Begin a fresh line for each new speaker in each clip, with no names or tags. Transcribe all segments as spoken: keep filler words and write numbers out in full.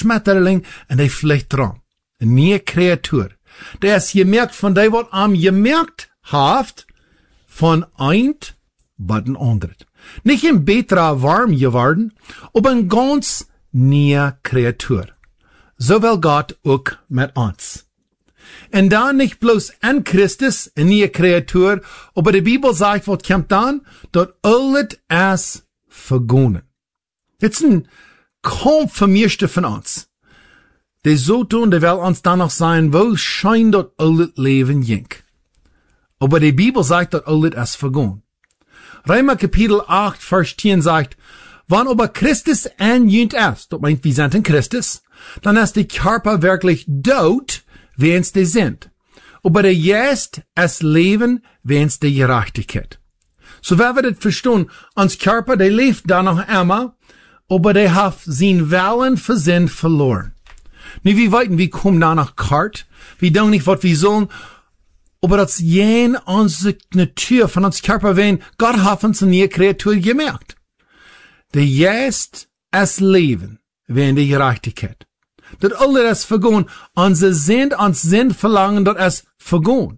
schmetterling en die vliegt erom. Een nieuwe creatuur. Der is gemerkt van die wat am gemerkt heeft van eind wat een ander. Nicht een betere warm geworden, aber een ganz nieuwe creatuur. So will Gott ook met ons. En dan nicht bloß an Christus, een nieuwe creatuur, aber die Bibel sagt, wat komt dan? Dat alles is vergonnen. Dit is een kaum vermeerste van ons. Die so tun, die will uns dann noch sein, wo scheint dat alles Leben jink. Aber die Bibel sagt, dat alles ist vergangen. Römer Kapitel acht, Vers zehn sagt, wann aber Christus anjünt ist, das meint, wir sind in Christus, dann ist der Körper wirklich tot, wenn's die sind. Aber der Geist ist Leben, wenn's die Gerechtigkeit. So wenn wir das verstehen, uns Körper, der lebt da noch immer, aber der hat sein Willen für Sinn verloren. Nu, wir weiten, wir kommen da nach Kart, wir denken nicht, was wir sollen, aber das jen unsere Natur von uns Körper wen, Gott hat uns eine neue Kreatur gemerkt. Der Geist ist Leben, wenn die Gerechtigkeit. Das alles ist vergehen, unser Sinn, uns Sinn verlangen, das ist vergehen.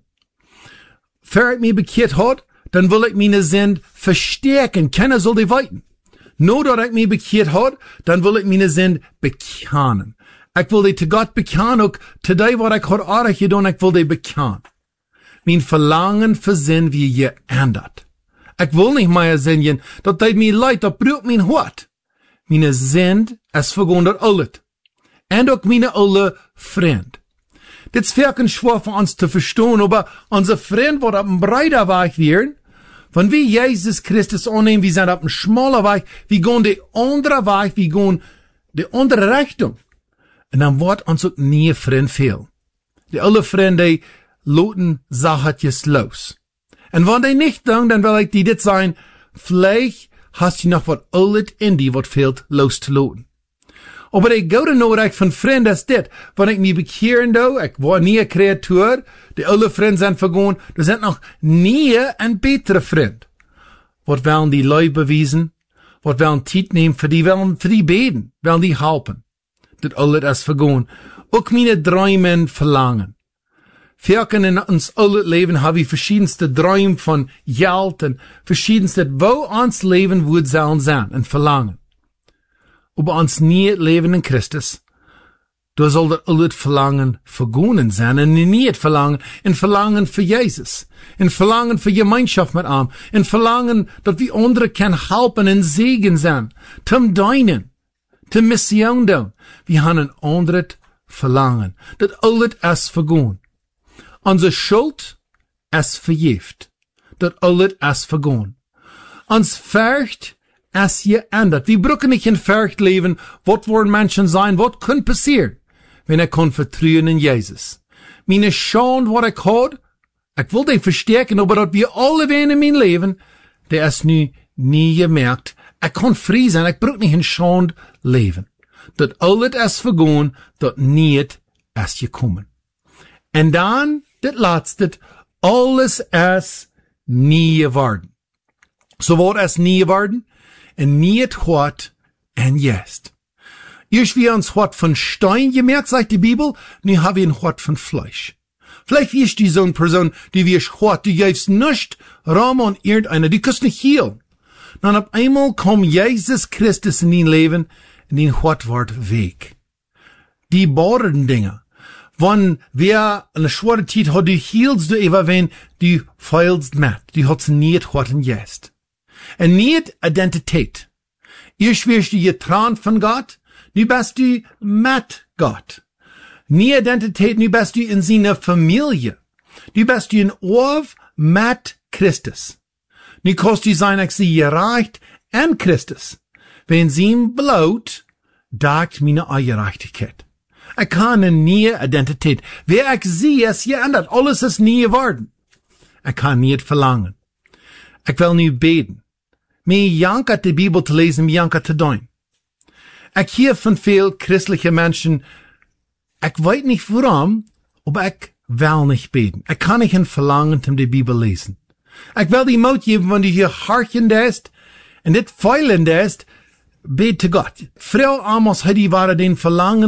Wer ich mich bekehrt hat, dann will ich meine Sinn verstärken, keiner soll die weiten. Nur, dass ich mich bekehrt hat, dann will ich meine Sinn bekennen. Ich will die zu Gott bekennen, auch zu dem, was ich heute auch getan, ich will die bekennen. Mein Verlangen für Sinn wie geändert. Ich will nicht mehr sehen, dass das mir leid, das braucht mein Hort. Meine Sinn ist vergondert alles. Und auch meine alle Freund. Das ist wirklich schwer für uns zu verstehen, aber unser Freund wird auf einem breiter Weg werden. Wenn wir Jesus Christus annehmen, wir sind auf einem schmaler Weg, wir gehen die andere Weg, wir gehen die andere Richtung. Und dann wird uns auch nie Freund fehlen. Die alle Freunde, die loten Sachen los. Und wenn die nicht tun, dann will ich dir das sagen, vielleicht hast du noch was alles in dir, was fehlt, loszulaten. Aber die gute Nachricht von Freunden ist das, wenn ich mich bekehren do, ich war nie eine Kreatur, die alle Freunde sind vergangen, da sind noch nie ein bessere Freund. Was wollen die Leute beweisen? Was wollen Zeit nehmen für die, wollen für die beten, wollen die helfen? Das alles ist vergangen. Auch meine Träume verlangen. Wirken in uns alle Leben haben wir verschiedenste Träume von Geld und verschiedenste, wo uns Leben wird sollen sein und verlangen. Aber uns nie Leben in Christus. Da soll das alles Verlangen vergonnen sein und nie Verlangen, in Verlangen für Jesus, in Verlangen für Gemeinschaft mit ihm, in Verlangen, dass wir andere können helfen und Segen sein, zum Deinen, zum Mission da. Wir haben ein anderes Verlangen. Das alles ist vergonnen. Unsere Schuld ist vergift. Das alles ist vergonnen. Uns Furcht ist geändert. Wir brauchen nicht in Furcht leben. Was wollen Menschen sein? Was kann passieren, wenn er kann vertrauen in Jesus? Meine Schande, was ich hat, ich will den verstärken, aber dass wir alle werden in mein Leben, der ist nu nie gemerkt. Ich kann frei sein. Ich brauche nicht in Schande leben. Das alles ist vergonnen, das nicht ist gekommen. Und dann, das letzte, alles ist nie geworden. So wird es nie geworden, und nie hat und jetzt. Erst wir uns hat von Stein gemerkt, sagt die Bibel, nu haben wir ein Hort von Fleisch. Vielleicht ist die so eine Person, die wir hat, die gibt's nicht Raum an irgendeiner, die kannst nicht healen. Dann auf einmal kommt Jesus Christus in dein Leben, und dein Hort wird weg. Die bohren Dinge. Wenn wer eine schwere Zeit hat, du hielst du immer, wenn du feilst mit. Du hast nicht Gott und jetzt. Und nicht Identität. Erst wirst du getrennt von Gott, nu bist du mit Gott. Nie Identität, nu bist du in seiner Familie. Du bist du in Orf mit Christus. Nu kannst du sein, ich sie gereicht an Christus. Wenn sie ihm bloot, dagt meine Gerechtigkeit. Ich kann eine neue Identität. Wer ich sehe, ist geändert. Alles ist nie geworden. Ich kann nicht verlangen. Ich will nu beten. Mir jankert die Bibel zu lesen, mir jankert zu tun. Ich höre von viel christlichen Menschen, ich weiß nicht warum, aber ich will nicht beten. Ich kann nicht ein Verlangen, um die Bibel lesen. Ich will die Mut geben, wenn du hier harchen lässt, und nicht feilen lässt, bete Gott. Frau Amos hat die Ware den Verlangen,